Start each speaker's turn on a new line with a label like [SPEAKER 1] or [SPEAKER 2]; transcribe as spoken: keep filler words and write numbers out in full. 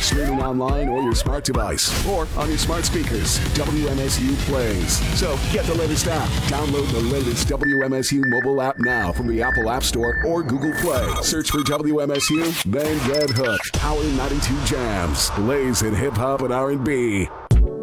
[SPEAKER 1] streaming online or your smart device, or on your smart speakers. W M S U plays. So get the latest app. Download the latest W M S U mobile app now from the Apple App Store or Google Play. Search for W M S U, then get hooked. Power ninety-two Jams. Plays in hip hop and R and B.